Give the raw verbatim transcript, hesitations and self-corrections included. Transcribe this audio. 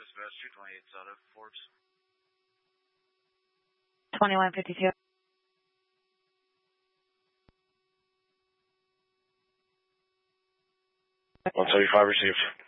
Dispatch two twenty-eight South Forbes. twenty-one fifty-two. one seventy-five received.